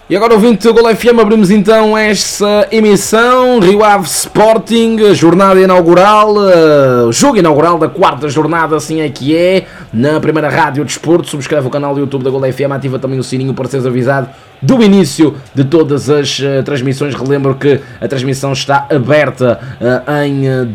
E agora, ouvinte do Gol FM, abrimos então esta emissão. Rio Ave Sporting, jornada inaugural, jogo inaugural da quarta jornada, assim é que é, na primeira Rádio Desporto. Subscreve o canal do YouTube da Gol FM, ativa também o sininho para seres avisado do início de todas as transmissões. Relembro que a transmissão está aberta em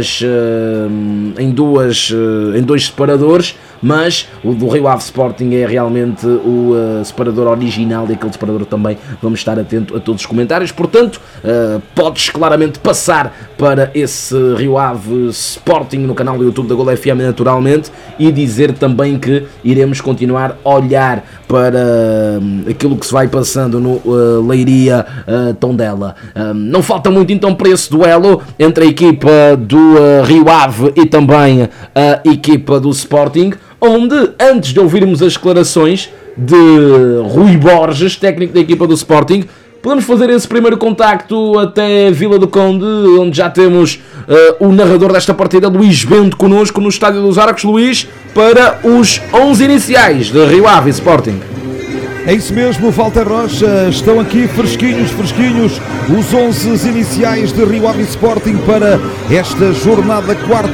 dois separadores, mas o do Rio Ave Sporting é realmente o separador original, e aquele separador também vamos estar atento a todos os comentários. Portanto, podes claramente passar para esse Rio Ave Sporting no canal do YouTube da Gol FM naturalmente, e dizer também que iremos continuar a olhar para aquilo que se vai passando no Leiria Tondela. Não falta muito então para esse duelo entre a equipa do Rio Ave e também a equipa do Sporting, onde, antes de ouvirmos as declarações de Rui Borges, técnico da equipa do Sporting, podemos fazer esse primeiro contacto até Vila do Conde, onde já temos o narrador desta partida, Luís Bento, connosco no Estádio dos Arcos. Luís, para os 11 iniciais de Rio Ave Sporting. É isso mesmo, Walter Rocha, estão aqui fresquinhos, os 11 iniciais de Rio Ave Sporting para esta jornada 4,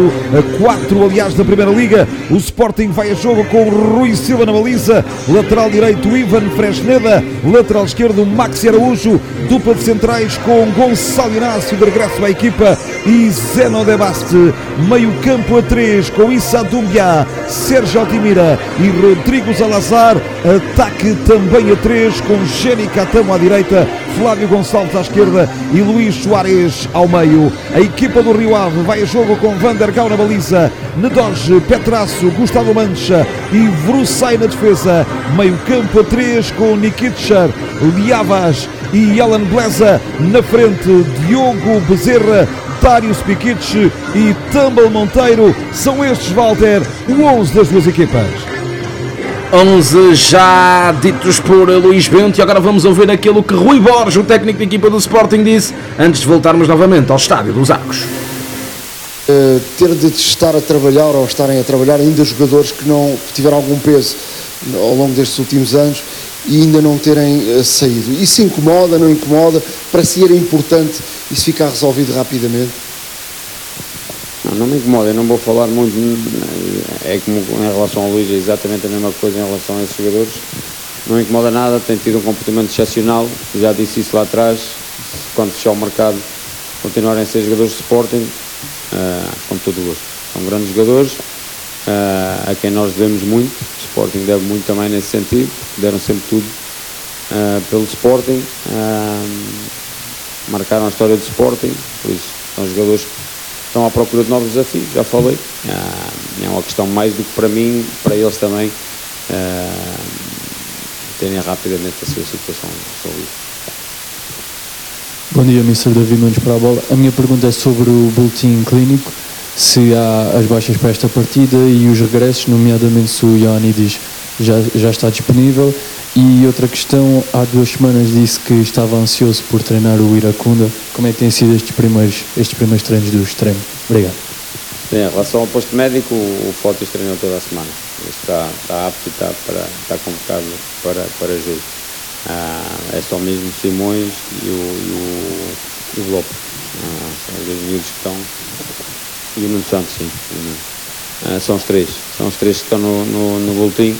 aliás, da Primeira Liga. O Sporting vai a jogo com Rui Silva na baliza, lateral direito Ivan Fresneda, lateral esquerdo Maxi Araújo, dupla de centrais com Gonçalo Inácio de regresso à equipa e Zeno de Baste, meio campo a 3 com Issa Doumbia, Sérgio Altimira e Rodrigo Salazar, ataque também a 3 com Jenny Catamo à direita, Flávio Gonçalves à esquerda e Luís Soares ao meio. A equipa do Rio Ave vai a jogo com Vandergau na baliza, Nedoge, Petrasso, Gustavo Mancha e Vrusai na defesa, meio campo a 3 com Nikitschar, Liavas e Alan Bleza na frente, Diogo Bezerra, Dário Spikic e Tumble Monteiro. São estes, Walter, o 11 das duas equipas. 11 já ditos por Luís Bento, e agora vamos ouvir aquilo que Rui Borges, o técnico da equipa do Sporting, disse antes de voltarmos novamente ao Estádio dos Arcos. Ter de estar a trabalhar, ou estarem a trabalhar ainda jogadores que tiveram algum peso ao longo destes últimos anos e ainda não terem saído. Isso incomoda, não incomoda? Para si era importante isso ficar resolvido rapidamente? Não me incomoda, eu não vou falar muito, é como em relação ao Luís, é exatamente a mesma coisa em relação a esses jogadores. Não me incomoda nada, tem tido um comportamento excepcional, já disse isso lá atrás, quando fechar o mercado, continuarem a ser jogadores de Sporting, com todo o gosto. São grandes jogadores, a quem nós devemos muito, o Sporting deve muito também nesse sentido, deram sempre tudo pelo Sporting, marcaram a história do Sporting, por isso são jogadores que estão à procura de novos desafios, já falei, é uma questão mais do que para mim, para eles também terem rapidamente a sua situação resolvida. Bom dia, Mr. David Nunes para a bola. A minha pergunta é sobre o boletim clínico, se há as baixas para esta partida e os regressos, nomeadamente se o Ioannidis já está disponível. E outra questão, há 2 semanas disse que estava ansioso por treinar o Iracunda. Como é que têm sido estes primeiros treinos do extremo? Obrigado. Em relação ao posto médico, o Fotis treinou toda a semana. Está apto e está convocado para jogo. É só mesmo o Simões e o Lopo. São os 2 miúdos que estão. E o Nuno Santos, sim. São os três que estão no boletim.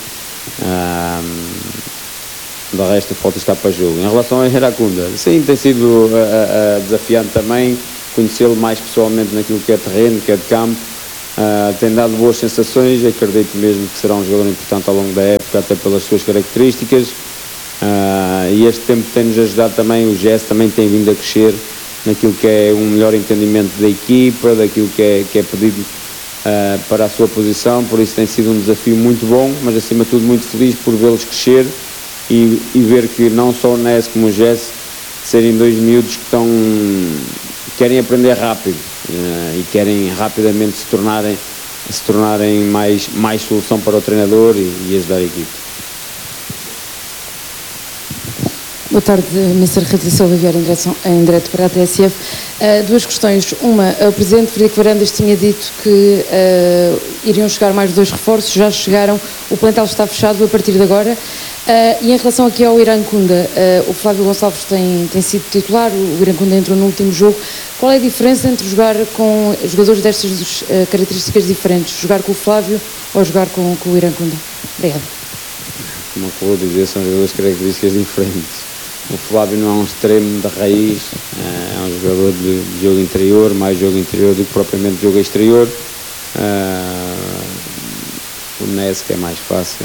Do resto, o Fotis está para jogo. Em relação a Iracunda, sim, tem sido desafiante também conhecê-lo mais pessoalmente naquilo que é terreno, que é de campo. Tem dado boas sensações, acredito mesmo que será um jogador importante ao longo da época, até pelas suas características. E este tempo tem-nos ajudado também, o Jess também tem vindo a crescer naquilo que é um melhor entendimento da equipa, daquilo que é pedido para a sua posição, por isso tem sido um desafio muito bom, mas acima de tudo muito feliz por vê-los crescer e ver que não só o Ness como o Jess serem 2 miúdos que querem aprender rápido e querem rapidamente se tornarem mais solução para o treinador e ajudar a equipe. Boa tarde, Mr. Rita Silva Vieira, em direto para a TSF. 2 questões. Uma, o Presidente Frederico Varandas tinha dito que iriam chegar mais 2 reforços, já chegaram, o plantel está fechado a partir de agora. E em relação aqui ao Iracunda, o Flávio Gonçalves tem sido titular, o Iracunda entrou no último jogo. Qual é a diferença entre jogar com jogadores destas características diferentes? Jogar com o Flávio ou jogar com o Iracunda? Obrigada. Como eu vou dizer, são jogadores de características diferentes. O Flávio não é um extremo de raiz, é um jogador de jogo interior, mais jogo interior do que propriamente jogo exterior. O Ness, que é mais fácil,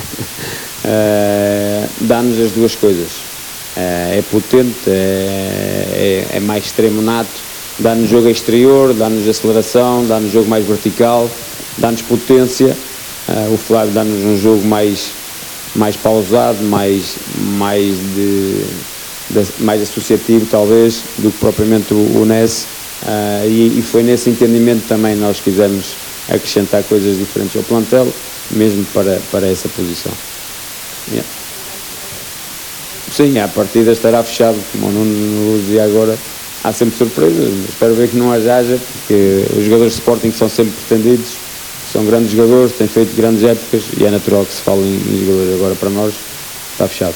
dá-nos as duas coisas. É potente, é mais extremo nato, dá-nos jogo exterior, dá-nos aceleração, dá-nos jogo mais vertical, dá-nos potência. O Flávio dá-nos um jogo mais pausado, mais associativo talvez do que propriamente o Ness, e foi nesse entendimento também nós quisemos acrescentar coisas diferentes ao plantel, mesmo para essa posição. Yeah. Sim, a partida estará fechado, como o Nuno dizia agora, há sempre surpresas, mas espero ver que não haja, porque os jogadores de Sporting são sempre pretendidos, são grandes jogadores, têm feito grandes épocas e é natural que se fale em jogadores. Agora para nós está fechado.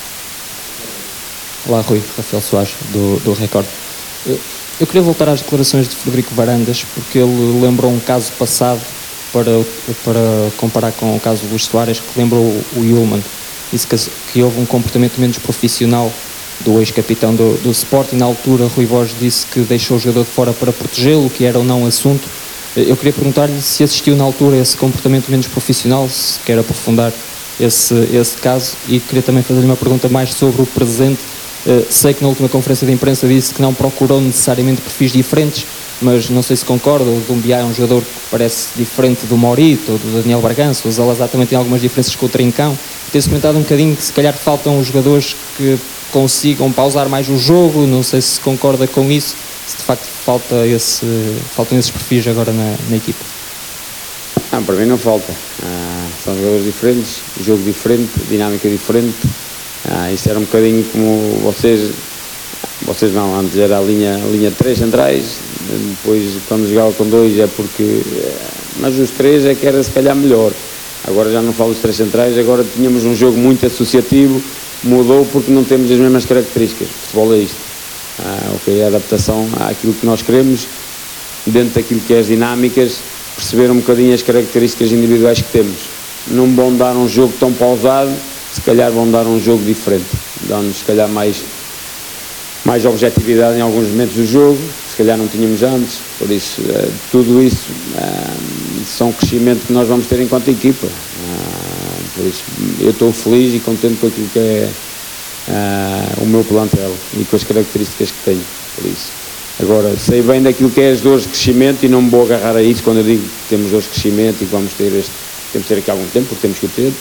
Olá Rui, Rafael Soares do Record. Eu queria voltar às declarações de Frederico Varandas, porque ele lembrou um caso passado para comparar com o caso do Luís Soares, que lembrou o Yulman. Disse que houve um comportamento menos profissional do ex-capitão do Sporting. Na altura, Rui Borges disse que deixou o jogador de fora para protegê-lo, que era ou não assunto. Eu queria perguntar-lhe se assistiu na altura a esse comportamento menos profissional, se quer aprofundar esse caso, e queria também fazer-lhe uma pergunta mais sobre o presente. Sei que na última conferência de imprensa disse que não procurou necessariamente perfis diferentes, mas não sei se concorda. O Doumbia é um jogador que parece diferente do Morito ou do Daniel Bragança. O Zalazar também tem algumas diferenças com o Trincão. Tem-se comentado um bocadinho que se calhar faltam os jogadores que consigam pausar mais o jogo. Não sei se concorda com isso, se de facto faltam esses perfis agora na equipa. Para mim não falta. São jogadores diferentes, jogo diferente, dinâmica diferente. Isso era um bocadinho como vocês não, antes era a linha 3 centrais, depois quando jogava com 2 é porque, mas os 3 é que era se calhar melhor. Agora já não falo dos 3 centrais, agora tínhamos um jogo muito associativo, mudou porque não temos as mesmas características. O futebol é isto. A adaptação àquilo que nós queremos, dentro daquilo que é as dinâmicas, perceber um bocadinho as características individuais que temos. Não vão dar um jogo tão pausado, se calhar vão dar um jogo diferente, dão-nos se calhar mais objetividade em alguns momentos do jogo, se calhar não tínhamos antes. Por isso, tudo isso são crescimentos que nós vamos ter enquanto equipa. Por isso, eu estou feliz e contente com aquilo que é o meu plantel e com as características que tenho. Por isso, agora, sei bem daquilo que é as dores de crescimento e não me vou agarrar a isso quando eu digo que temos dores de crescimento e que temos que ter aqui algum tempo, porque temos que o ter.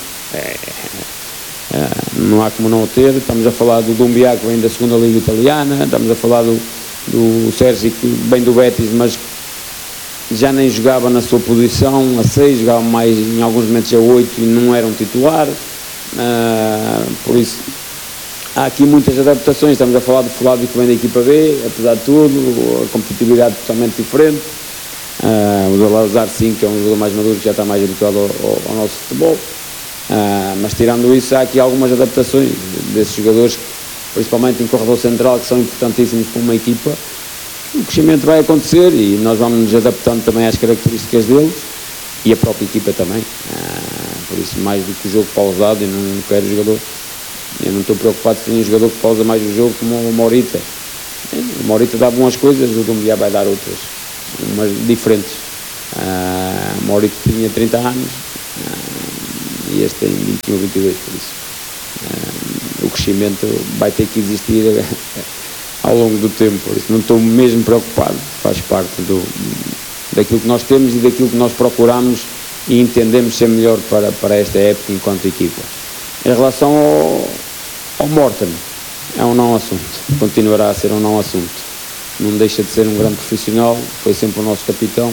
Não há como não o ter. Estamos a falar do Doumbia, que vem da segunda liga italiana, estamos a falar do Sérgio, que vem do Betis, mas já nem jogava na sua posição a 6, jogava mais em alguns momentos a 8 e não era um titular. Por isso há aqui muitas adaptações. Estamos a falar do Flávio, que vem da equipa B, apesar de tudo, a competitividade totalmente diferente. O Zalazar, sim, que é um jogador mais maduro, que já está mais habituado ao nosso futebol. Mas tirando isso, há aqui algumas adaptações desses jogadores, principalmente em corredor central, que são importantíssimos para uma equipa. O crescimento vai acontecer e nós vamos nos adaptando também às características deles e a própria equipa também. Por isso, mais do que o jogo pausado, eu não quero jogador. Eu não estou preocupado se tem um jogador que pausa mais o jogo como o Morita. O Morita dá boas coisas, o Doumbia vai dar outras, umas diferentes. O Morita tinha 30 anos e este tem 21 ou 22, por isso o crescimento vai ter que existir ao longo do tempo. Por isso não estou mesmo preocupado, faz parte daquilo que nós temos e daquilo que nós procuramos e entendemos ser melhor para esta época enquanto equipa. Em relação ao Morten, é um não assunto, continuará a ser um não assunto, não deixa de ser um grande profissional, foi sempre o nosso capitão.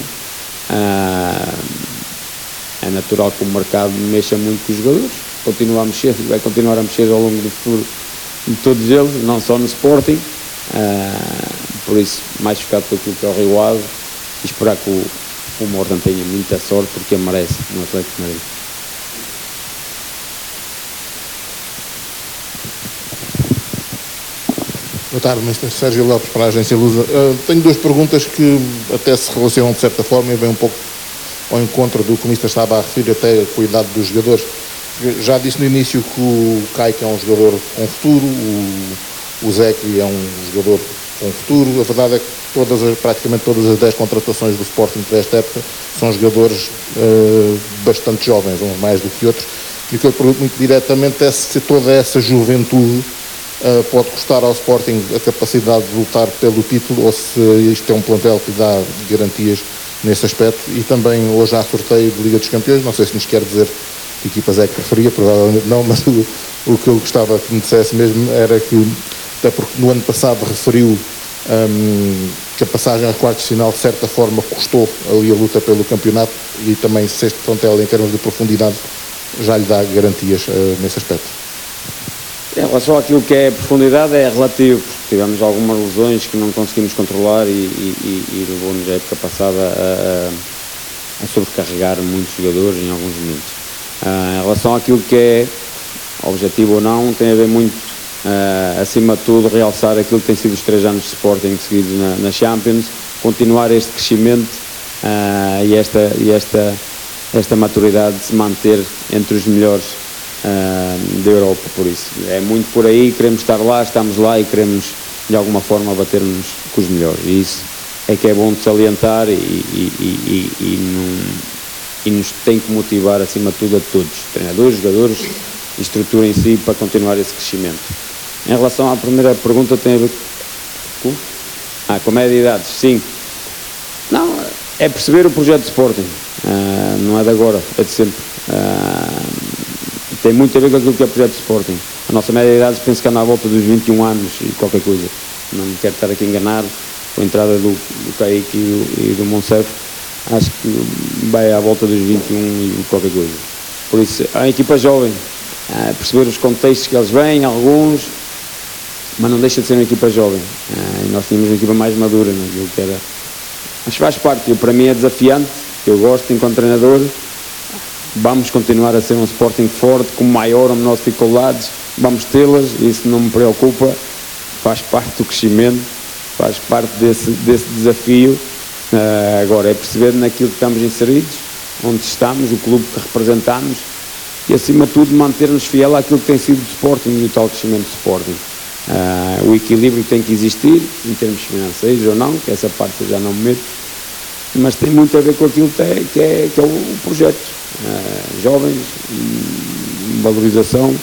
É natural que o mercado mexa muito com os jogadores, continua a mexer, vai continuar a mexer ao longo do futuro de todos eles, não só no Sporting. Por isso, mais focado por aquilo que é o Rio Ave e esperar que o Morten tenha muita sorte, porque merece no Atlético de Madrid. Boa tarde, Mr. Sérgio Lopes para a Agência Lusa. Tenho duas perguntas que até se relacionam de certa forma e vêm um pouco ao encontro do que o Mr. estava a referir, até com a idade dos jogadores. Já disse no início que o Kaique é um jogador com futuro, o Zeki é um jogador com futuro. A verdade é que praticamente todas as 10 contratações do Sporting para esta época são jogadores bastante jovens, uns mais do que outros. E o que eu pergunto muito diretamente é se toda essa juventude pode custar ao Sporting a capacidade de lutar pelo título, ou se isto é um plantel que dá garantias nesse aspecto. E também hoje há sorteio de Liga dos Campeões, não sei se nos quer dizer que equipas é que preferia, provavelmente não, mas o que eu gostava que me dissesse mesmo era que, até porque no ano passado referiu que a passagem aos quartos de final de certa forma custou ali a luta pelo campeonato, e também se este plantel em termos de profundidade já lhe dá garantias nesse aspecto. Em relação àquilo que é profundidade, é relativo, porque tivemos algumas lesões que não conseguimos controlar e levou-nos a época passada a sobrecarregar muitos jogadores em alguns momentos. Em relação àquilo que é objetivo ou não, tem a ver muito, acima de tudo, realçar aquilo que tem sido os 3 anos de Sporting seguidos na Champions, continuar este crescimento e esta maturidade de se manter entre os melhores da Europa. Por isso é muito por aí, queremos estar lá, estamos lá e queremos de alguma forma bater-nos com os melhores, e isso é que é bom de salientar e nos tem que motivar acima de tudo a todos, treinadores, jogadores e estrutura em si, para continuar esse crescimento. Em relação à primeira pergunta, tem a ver com a média de idades. Sim, não, é perceber o projeto de Sporting, não é de agora, é de sempre. Tem muito a ver com aquilo que é o projeto de Sporting. A nossa média de idade, penso que anda à volta dos 21 anos e qualquer coisa. Não me quero estar aqui a enganar. Com a entrada do Kaique e do Monsef, acho que vai à volta dos 21 e qualquer coisa. Por isso, a equipa jovem, perceber os contextos que eles vêm, alguns, mas não deixa de ser uma equipa jovem. E nós tínhamos uma equipa mais madura, naquilo que era. Mas faz parte, para mim é desafiante, eu gosto enquanto treinador. Vamos continuar a ser um Sporting forte, com maior ou menor dificuldades, vamos tê-las, isso não me preocupa, faz parte do crescimento, faz parte desse desafio. Agora é perceber naquilo que estamos inseridos, onde estamos, o clube que representamos, e acima de tudo manter-nos fiel àquilo que tem sido o Sporting e o tal crescimento do Sporting. O equilíbrio tem que existir, em termos financeiros ou não, que essa parte eu já não me meto, mas tem muito a ver com aquilo que é o projeto. Jovens, valorização,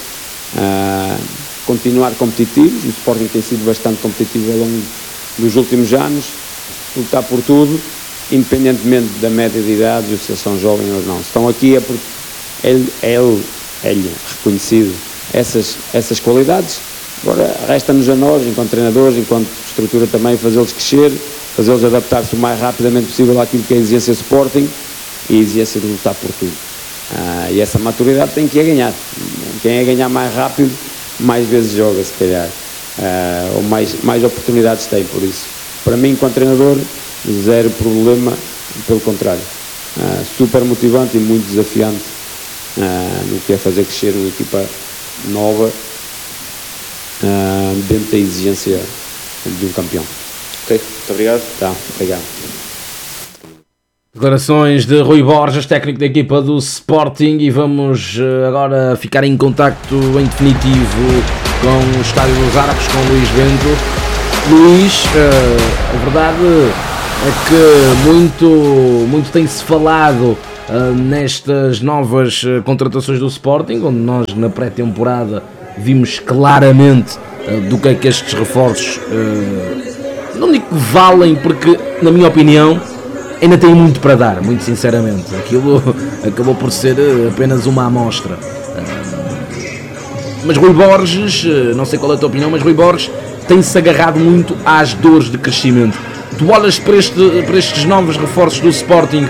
continuar competitivos. O Sporting tem sido bastante competitivo ao longo dos últimos anos, lutar por tudo, independentemente da média de idade, se eles são jovens ou não. Se estão aqui é porque ele reconhecido essas qualidades. Agora resta-nos a nós, enquanto treinadores, enquanto estrutura também, fazê-los crescer, fazê-los adaptar-se o mais rapidamente possível àquilo que é a exigência Sporting e a exigência de lutar por tudo. E essa maturidade tem que ir a ganhar. Quem é ganhar mais rápido, mais vezes joga, se calhar, ou mais oportunidades tem. Por isso, para mim, enquanto treinador, zero problema, pelo contrário, super motivante e muito desafiante no que é fazer crescer uma equipa nova dentro da exigência de um campeão. Ok, muito obrigado. Tá, obrigado. Declarações de Rui Borges, técnico da equipa do Sporting, e vamos agora ficar em contacto em definitivo com o Estádio dos Arcos, com o Luís Bento. Luís, a verdade é que muito tem-se falado nestas novas contratações do Sporting, onde nós na pré-temporada vimos claramente do que é que estes reforços, não digo que valem, porque na minha opinião ainda tem muito para dar, muito sinceramente. Aquilo acabou por ser apenas uma amostra. Mas Rui Borges, não sei qual é a tua opinião, mas Rui Borges tem-se agarrado muito às dores de crescimento. Tu olhas para estes novos reforços do Sporting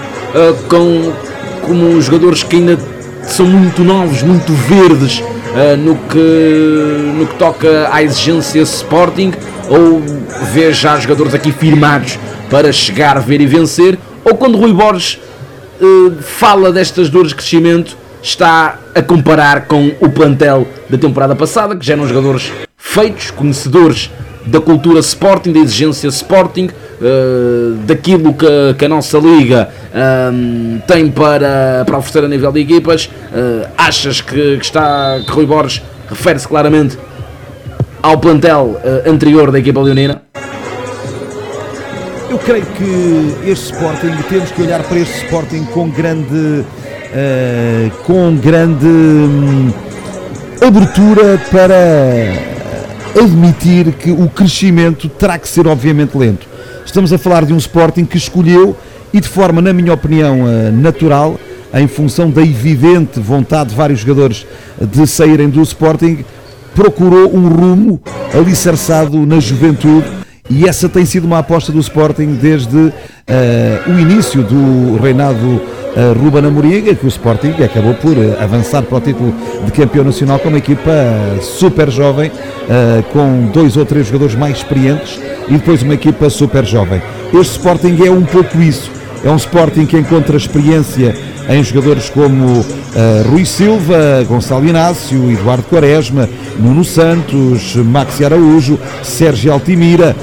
como jogadores que ainda são muito novos, muito verdes no que toca à exigência Sporting, ou vês já jogadores aqui firmados para chegar, ver e vencer? Ou quando Rui Borges fala destas dores de crescimento, está a comparar com o plantel da temporada passada, que já eram jogadores feitos, conhecedores da cultura Sporting, da exigência Sporting, daquilo que a nossa Liga tem para oferecer a nível de equipas. Achas que Rui Borges refere-se claramente ao plantel anterior da equipa leonina? Eu creio que este Sporting, temos que olhar para este Sporting com grande abertura para admitir que o crescimento terá que ser obviamente lento. Estamos a falar de um Sporting que escolheu, e de forma, na minha opinião, natural, em função da evidente vontade de vários jogadores de saírem do Sporting, procurou um rumo alicerçado na juventude, e essa tem sido uma aposta do Sporting desde o início do reinado Ruben Amorim, que o Sporting acabou por avançar para o título de campeão nacional com uma equipa super jovem, com 2 ou 3 jogadores mais experientes, e depois uma equipa super jovem. Este Sporting é um pouco isso, é um Sporting que encontra experiência em jogadores como Rui Silva, Gonçalo Inácio, Eduardo Quaresma, Nuno Santos, Maxi Araújo, Sérgio Altimira,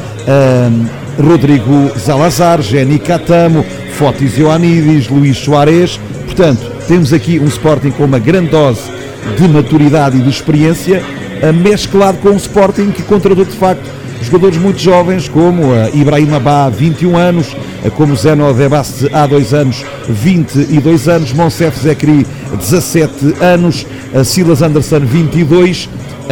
Rodrigo Zalazar, Jenny Catamo, Fotis Ioannidis, Luís Soares. Portanto, temos aqui um Sporting com uma grande dose de maturidade e de experiência, mesclado com um Sporting que contratou de facto jogadores muito jovens como Ibrahim Abá, 21 anos, como Zeno Debasse, há 2 anos, 22 anos, Monsef Zekri, 17 anos, Silas Anderson, 22,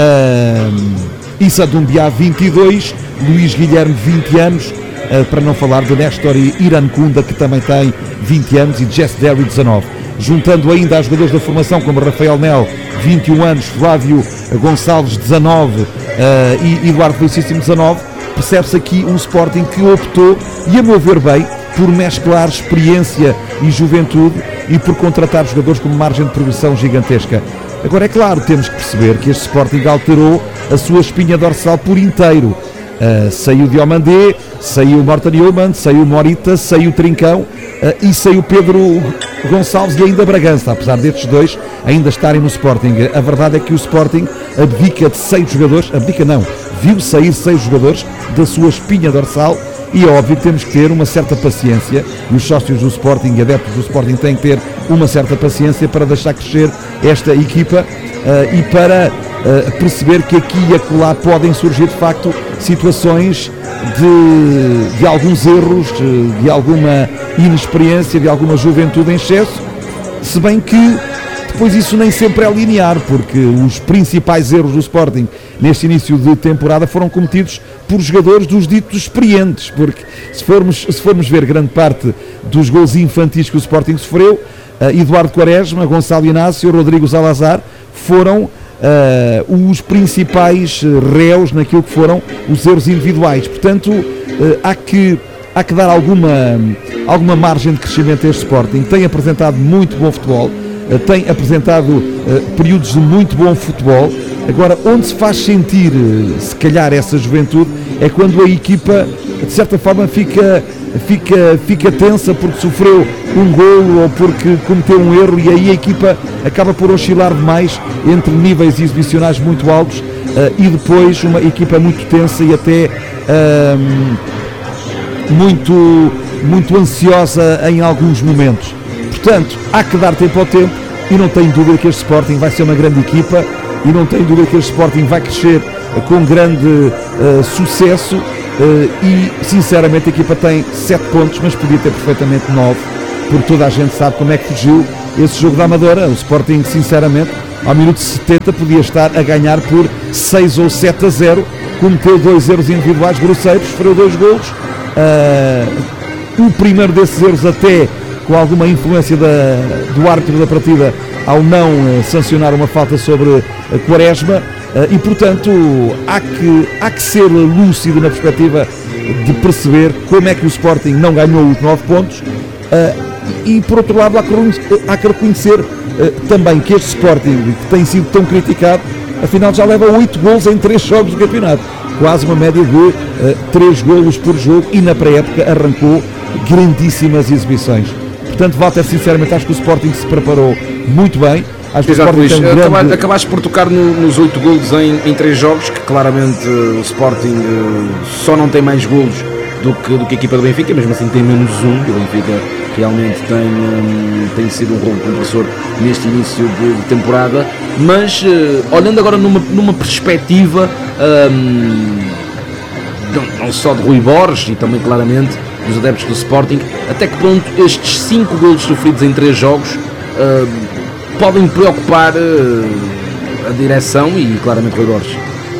Issa Doumbia, 22, Luís Guilherme, 20 anos, para não falar de Néstor Irancunda, que também tem 20 anos, e Jess Derry, 19. Juntando ainda aos jogadores da formação como Rafael Mel, 21 anos, Flávio Gonçalves, 19, e Eduardo Felicíssimo, 19, percebe-se aqui um Sporting que optou, e a meu ver bem, por mesclar experiência e juventude e por contratar jogadores com uma margem de progressão gigantesca. Agora, é claro, temos que perceber que este Sporting alterou a sua espinha dorsal por inteiro. Saiu Diomandé, saiu Morten Newman, saiu Morita, saiu Trincão, e saiu Pedro Gonçalves e ainda Bragança, apesar destes dois ainda estarem no Sporting. A verdade é que o Sporting abdica de 6 jogadores, viu sair 6 jogadores da sua espinha dorsal, e é óbvio que temos que ter uma certa paciência, e os sócios do Sporting, adeptos do Sporting, têm que ter uma certa paciência para deixar crescer esta equipa, e para perceber que aqui e acolá podem surgir de facto situações de alguns erros, de alguma inexperiência, de alguma juventude em excesso, se bem que depois isso nem sempre é linear, porque os principais erros do Sporting neste início de temporada foram cometidos por jogadores dos ditos experientes, porque se formos ver grande parte dos gols infantis que o Sporting sofreu, Eduardo Quaresma, Gonçalo Inácio, Rodrigo Zalazar foram os principais réus naquilo que foram os erros individuais. Portanto, há que dar alguma margem de crescimento a este Sporting. Tem apresentado muito bom futebol, tem apresentado períodos de muito bom futebol. Agora, onde se faz sentir se calhar essa juventude é quando a equipa de certa forma fica tensa porque sofreu um golo ou porque cometeu um erro, e aí a equipa acaba por oscilar demais entre níveis exibicionais muito altos, e depois uma equipa muito tensa e até muito ansiosa em alguns momentos. Portanto, há que dar tempo ao tempo, e não tenho dúvida que este Sporting vai ser uma grande equipa, e não tenho dúvida que este Sporting vai crescer com grande sucesso. E sinceramente a equipa tem 7 pontos, mas podia ter perfeitamente 9, porque toda a gente sabe como é que fugiu esse jogo da Amadora. O Sporting, sinceramente, ao minuto 70 podia estar a ganhar por 6 ou 7-0, cometeu 2 erros individuais grosseiros, sofreu 2 golos, o primeiro desses erros até com alguma influência do árbitro da partida ao não sancionar uma falta sobre Quaresma. E portanto há que ser lúcido na perspectiva de perceber como é que o Sporting não ganhou os 9 pontos, e por outro lado há que reconhecer também que este Sporting, que tem sido tão criticado, afinal já leva 8 golos em 3 jogos do campeonato, quase uma média de 3 golos por jogo, e na pré-época arrancou grandíssimas exibições. Portanto, Walter, sinceramente acho que o Sporting se preparou muito bem. Acho que Exato, o Sporting Luís. tem um grande... Acabaste por tocar nos 8 golos em 3 jogos, que claramente o Sporting só não tem mais golos do que a equipa do Benfica, mesmo assim tem menos um. O Benfica realmente tem sido um rolo compressor neste início de temporada, mas olhando agora numa perspectiva não só de Rui Borges e também claramente dos adeptos do Sporting, até que ponto estes 5 golos sofridos em 3 jogos podem preocupar a direção e claramente Rui Borges?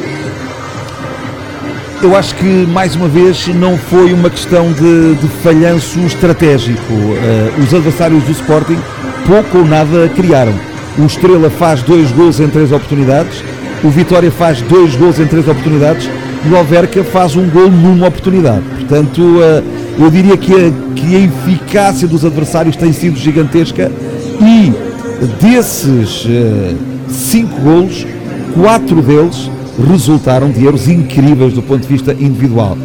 Eu acho que, mais uma vez, não foi uma questão de falhanço estratégico. Os adversários do Sporting pouco ou nada criaram. O Estrela faz 2 gols em 3 oportunidades, o Vitória faz 2 gols em 3 oportunidades e o Alverca faz 1 gol numa oportunidade. Portanto, eu diria que a eficácia dos adversários tem sido gigantesca e desses 5 golos, 4 deles resultaram de erros incríveis do ponto de vista individual.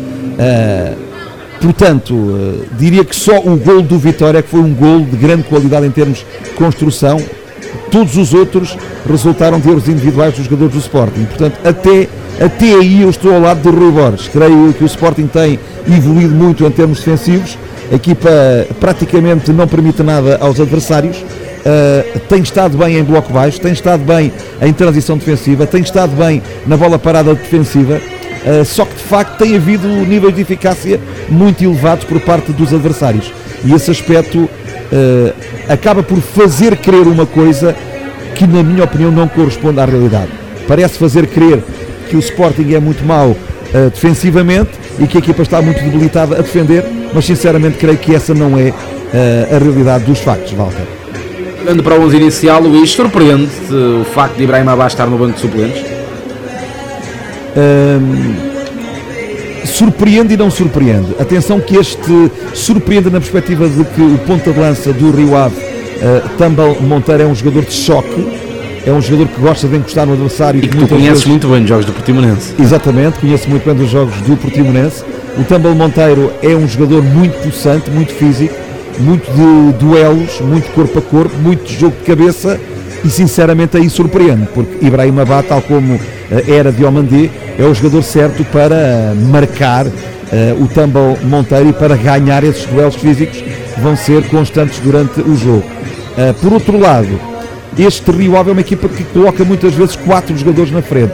Portanto, diria que só o gol do Vitória que foi um gol de grande qualidade em termos de construção. Todos os outros resultaram de erros individuais dos jogadores do Sporting. Portanto, até aí eu estou ao lado de Rui Borges. Creio que o Sporting tem evoluído muito em termos defensivos. A equipa praticamente não permite nada aos adversários. Tem estado bem em bloco baixo, tem estado bem em transição defensiva, tem estado bem na bola parada defensiva, só que de facto tem havido níveis de eficácia muito elevados por parte dos adversários e esse aspecto acaba por fazer crer uma coisa que, na minha opinião, não corresponde à realidade. Parece fazer crer que o Sporting é muito mau defensivamente e que a equipa está muito debilitada a defender, mas sinceramente creio que essa não é a realidade dos factos, Walter. Olhando para o 11 inicial, Luís, surpreende-te o facto de Ibrahim Abá estar no banco de suplentes? Surpreende e não surpreende. Atenção que este surpreende na perspectiva de que o ponta de lança do Rio Ave, Tambal Monteiro, é um jogador de choque, é um jogador que gosta de encostar no adversário. E que tu conheces muito bem os jogos do Portimonense. Exatamente, conheço muito bem dos jogos do Portimonense. O Tambal Monteiro é um jogador muito possante, muito físico, muito de duelos, muito corpo a corpo, muito de jogo de cabeça e sinceramente aí surpreende, porque Ibrahim Abá, tal como era Diomandé, é o jogador certo para marcar o Tambal Monteiro e para ganhar esses duelos físicos que vão ser constantes durante o jogo. Por outro lado, este Rio Ave é uma equipa que coloca muitas vezes 4 jogadores na frente.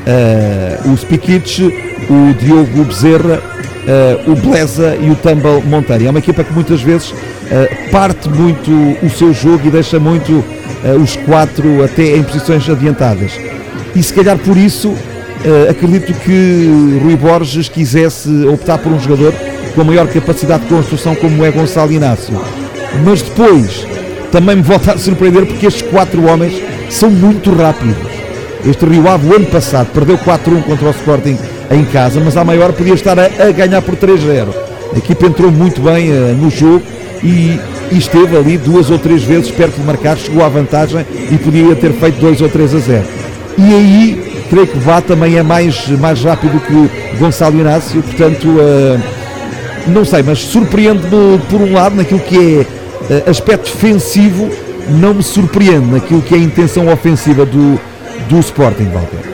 O Spikic, o Diogo Bezerra, o Blesa e o Tambal Monteiro. É uma equipa que muitas vezes parte muito o seu jogo e deixa muito os 4 até em posições adiantadas. E se calhar por isso acredito que Rui Borges quisesse optar por um jogador com maior capacidade de construção como é Gonçalo Inácio. Mas depois também me volta a surpreender porque estes 4 homens são muito rápidos. Este Rio Ave o ano passado perdeu 4-1 contra o Sporting em casa, mas à maior podia estar a ganhar por 3-0. A equipa entrou muito bem no jogo e esteve ali 2 ou 3 vezes perto de marcar, chegou à vantagem e podia ter feito 2 ou 3-0. E aí creio que Vá também é mais rápido que Gonçalo Inácio, portanto não sei, mas surpreende-me por um lado naquilo que é aspecto defensivo, não me surpreende naquilo que é a intenção ofensiva do Sporting, Walter.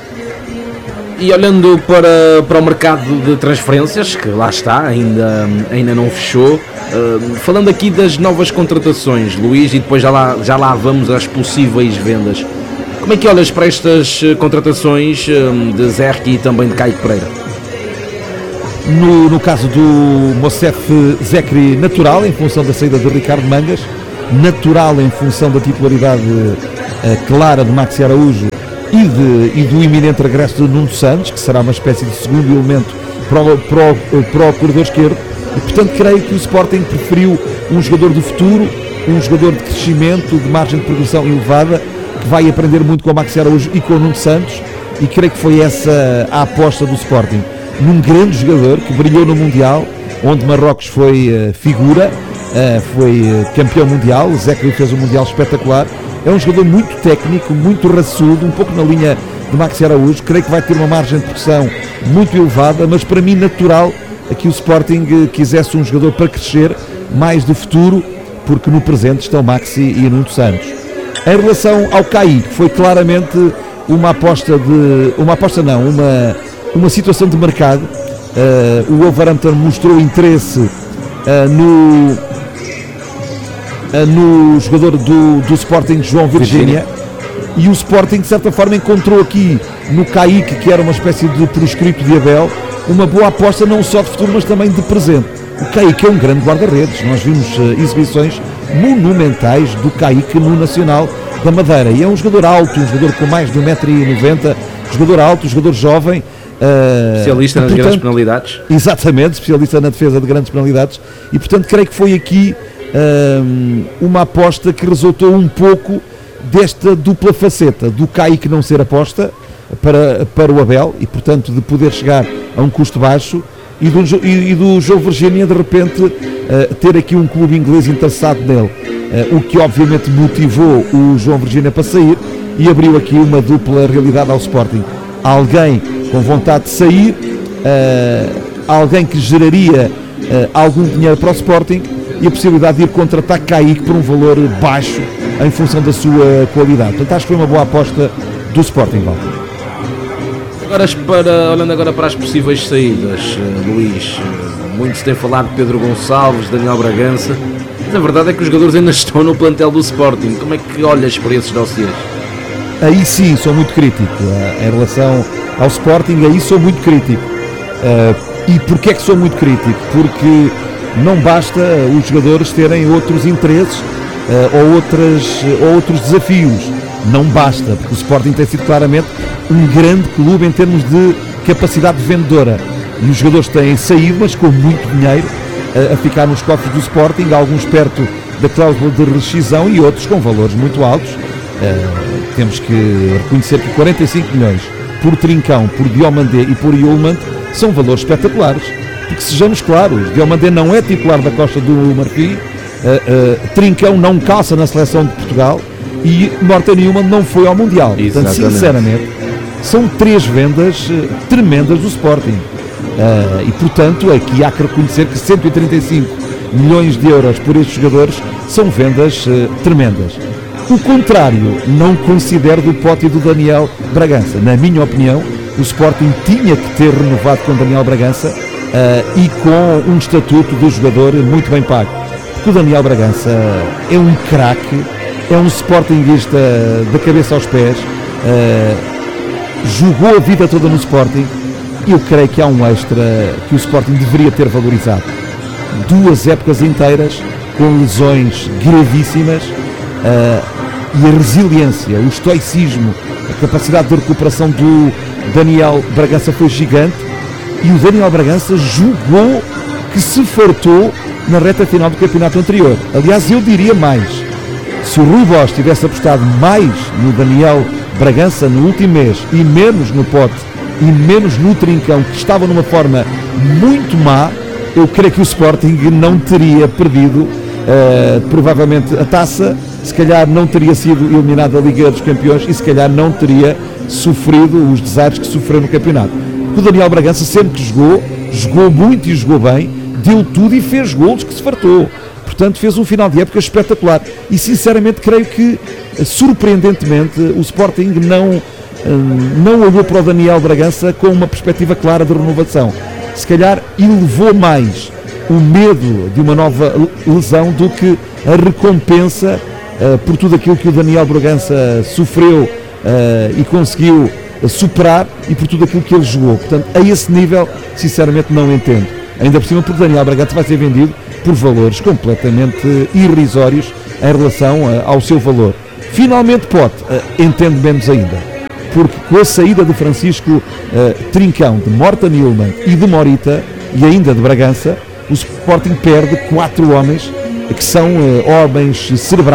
E olhando para o mercado de transferências, que lá está, ainda não fechou, falando aqui das novas contratações, Luís, e depois já lá vamos às possíveis vendas. Como é que olhas para estas contratações de Zerki e também de Caio Pereira? No caso do Mocef Zekri, natural em função da saída de Ricardo Mangas, natural em função da titularidade clara de Maxi Araújo e do iminente regresso de Nuno Santos, que será uma espécie de segundo elemento para o corredor esquerdo. E, portanto, creio que o Sporting preferiu um jogador do futuro, um jogador de crescimento, de margem de progressão elevada, que vai aprender muito com o Maxi Araújo e com o Nuno Santos, e creio que foi essa a aposta do Sporting. Num grande jogador que brilhou no Mundial, onde Marrocos foi figura, foi campeão mundial. O Zekri fez um Mundial espetacular. É um jogador muito técnico, muito raçudo, um pouco na linha de Maxi Araújo. Creio que vai ter uma margem de pressão muito elevada, mas para mim natural que o Sporting quisesse um jogador para crescer, mais de futuro, porque no presente estão Maxi e Nuno Santos. Em relação ao CAI, foi claramente uma situação de mercado. O Wolverhampton mostrou interesse no jogador do Sporting, João Virgínia, e o Sporting de certa forma encontrou aqui no Kaique, que era uma espécie de proscrito de Abel, uma boa aposta não só de futuro mas também de presente. O Kaique é um grande guarda-redes, nós vimos exibições monumentais do Kaique no Nacional da Madeira, e é um jogador alto, um jogador com mais de 1,90 m, jogador alto, jogador jovem, especialista nas grandes penalidades. Exatamente, especialista na defesa de grandes penalidades, e portanto creio que foi aqui uma aposta que resultou um pouco desta dupla faceta, do Kaique não ser aposta para o Abel, e portanto de poder chegar a um custo baixo, e do João Virgínia de repente ter aqui um clube inglês interessado nele, o que obviamente motivou o João Virgínia para sair, e abriu aqui uma dupla realidade ao Sporting. Alguém com vontade de sair, alguém que geraria algum dinheiro para o Sporting, e a possibilidade de ir contratar Kaique por um valor baixo em função da sua qualidade. Portanto, acho que foi uma boa aposta do Sporting, Walter. Olhando agora para as possíveis saídas, Luís, muito se tem falado de Pedro Gonçalves, Daniel Bragança, mas a verdade é que os jogadores ainda estão no plantel do Sporting. Como é que olhas para esses dossiês? Aí sim, sou muito crítico em relação ao Sporting, aí sou muito crítico. E porquê é que sou muito crítico? Porque não basta os jogadores terem outros interesses ou outros desafios. Não basta, porque o Sporting tem sido claramente um grande clube em termos de capacidade vendedora. E os jogadores têm saído, mas com muito dinheiro, a ficar nos cofres do Sporting, alguns perto da cláusula de rescisão e outros com valores muito altos. Temos que reconhecer que 45 milhões por Trincão, por Diomandé e por Yulman são valores espetaculares. Porque sejamos claros, Diomandé não é titular da Costa do Marfim, Trincão não calça na seleção de Portugal e Morten Yulman não foi ao Mundial. Portanto, sinceramente, são 3 vendas tremendas do Sporting. E portanto, aqui há que reconhecer que 135 milhões de euros por estes jogadores são vendas tremendas. O contrário, não considero do Pote e do Daniel Bragança. Na minha opinião, o Sporting tinha que ter renovado com Daniel Bragança e com um estatuto de jogador muito bem pago. Porque o Daniel Bragança é um craque, é um sportinguista da cabeça aos pés, jogou a vida toda no Sporting, e eu creio que há um extra que o Sporting deveria ter valorizado. 2 épocas inteiras com lesões gravíssimas, e a resiliência, o estoicismo, a capacidade de recuperação do Daniel Bragança foi gigante, e o Daniel Bragança jogou que se fartou na reta final do campeonato anterior. Aliás, eu diria mais, se o Rui Bosch tivesse apostado mais no Daniel Bragança no último mês e menos no Pote e menos no Trincão, que estava numa forma muito má, eu creio que o Sporting não teria perdido provavelmente a taça, se calhar não teria sido eliminado da Liga dos Campeões e se calhar não teria sofrido os desaires que sofreu no campeonato. O Daniel Bragança sempre que jogou muito e jogou bem, deu tudo e fez golos que se fartou. Portanto, fez um final de época espetacular. E sinceramente creio que, surpreendentemente, o Sporting não olhou para o Daniel Bragança com uma perspectiva clara de renovação. Se calhar elevou mais o medo de uma nova lesão do que a recompensa por tudo aquilo que o Daniel Bragança sofreu e conseguiu superar, e por tudo aquilo que ele jogou. Portanto, a esse nível, sinceramente não entendo. Ainda por cima, porque o Daniel Bragança vai ser vendido por valores completamente irrisórios em relação ao seu valor. Finalmente, Pote, entendo menos ainda, porque com a saída de Francisco Trincão, de Morten Yulman e de Morita, e ainda de Bragança, o Sporting perde 4 homens que são homens cerebrais